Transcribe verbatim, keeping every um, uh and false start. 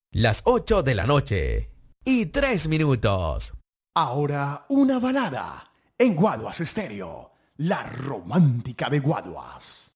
Las ocho de la noche y tres minutos. Ahora una balada en Guaduas Estéreo, la romántica de Guaduas.